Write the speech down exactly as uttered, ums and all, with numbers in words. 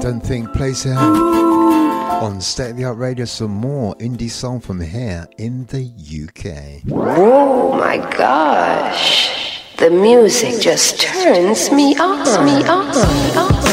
Don't Think plays here on State of the Art Radio. Some more indie song from here in the U K. Oh my gosh, the music just turns me on, me on, me on.